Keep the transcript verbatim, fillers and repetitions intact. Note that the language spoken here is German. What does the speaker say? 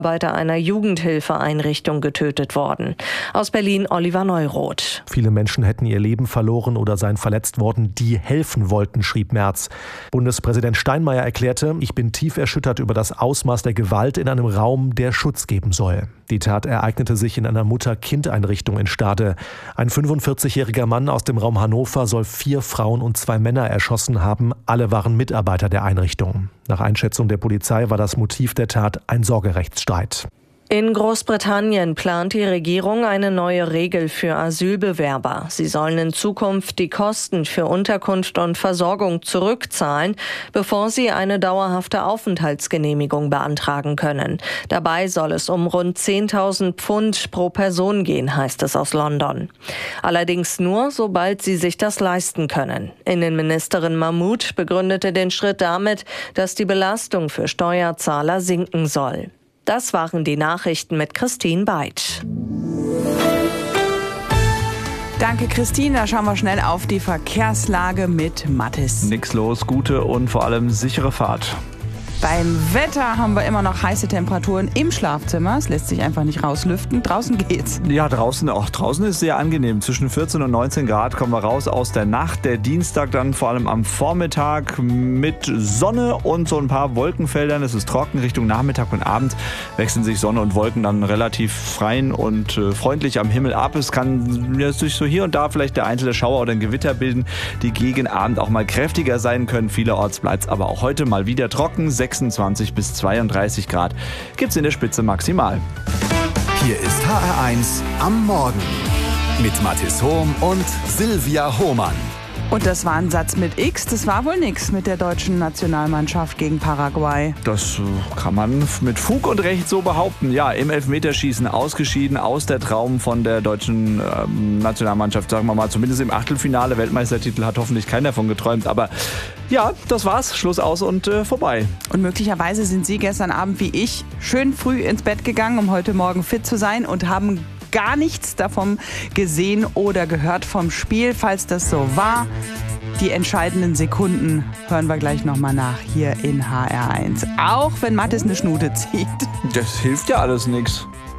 Mitarbeiter einer Jugendhilfeeinrichtung getötet worden. Aus Berlin Oliver Neuroth. Viele Menschen hätten ihr Leben verloren oder seien verletzt worden, die helfen wollten, schrieb Merz. Bundespräsident Steinmeier erklärte, ich bin tief erschüttert über das Ausmaß der Gewalt in einem Raum, der Schutz geben soll. Die Tat ereignete sich in einer Mutter-Kind-Einrichtung in Stade. Ein fünfundvierzigjähriger Mann aus dem Raum Hannover soll vier Frauen und zwei Männer erschossen haben. Alle waren Mitarbeiter der Einrichtung. Nach Einschätzung der Polizei war das Motiv der Tat ein Sorgerechtsstreit. In Großbritannien plant die Regierung eine neue Regel für Asylbewerber. Sie sollen in Zukunft die Kosten für Unterkunft und Versorgung zurückzahlen, bevor sie eine dauerhafte Aufenthaltsgenehmigung beantragen können. Dabei soll es um rund zehntausend Pfund pro Person gehen, heißt es aus London. Allerdings nur, sobald sie sich das leisten können. Innenministerin Mahmood begründete den Schritt damit, dass die Belastung für Steuerzahler sinken soll. Das waren die Nachrichten mit Christine Beitsch. Danke, Christine. Da schauen wir schnell auf die Verkehrslage mit Mathis. Nix los, gute und vor allem sichere Fahrt. Beim Wetter haben wir immer noch heiße Temperaturen im Schlafzimmer. Es lässt sich einfach nicht rauslüften. Draußen geht's. Ja, draußen auch. Draußen ist sehr angenehm. Zwischen vierzehn und neunzehn Grad kommen wir raus aus der Nacht. Der Dienstag dann vor allem am Vormittag mit Sonne und so ein paar Wolkenfeldern. Es ist trocken. Richtung Nachmittag und Abend wechseln sich Sonne und Wolken dann relativ freien und äh, freundlich am Himmel ab. Es kann ja, sich so hier und da vielleicht der einzelne Schauer oder ein Gewitter bilden, die gegen Abend auch mal kräftiger sein können. Vielerorts bleibt es aber auch heute mal wieder trocken. sechsundzwanzig bis zweiunddreißig Grad gibt's in der Spitze maximal. Hier ist H R eins am Morgen mit Mathis Hohm und Silvia Hohmann. Und das war ein Satz mit X. Das war wohl nix mit der deutschen Nationalmannschaft gegen Paraguay. Das kann man mit Fug und Recht so behaupten. Ja, im Elfmeterschießen ausgeschieden aus der Traum von der deutschen ähm, Nationalmannschaft, sagen wir mal, zumindest im Achtelfinale. Weltmeistertitel hat hoffentlich keiner davon geträumt. Aber ja, das war's. Schluss aus und äh, vorbei. Und möglicherweise sind Sie gestern Abend wie ich schön früh ins Bett gegangen, um heute Morgen fit zu sein und haben gar nichts davon gesehen oder gehört vom Spiel. Falls das so war, die entscheidenden Sekunden hören wir gleich nochmal nach hier in H R eins. Auch wenn Mathis eine Schnute zieht. Das hilft ja alles nichts.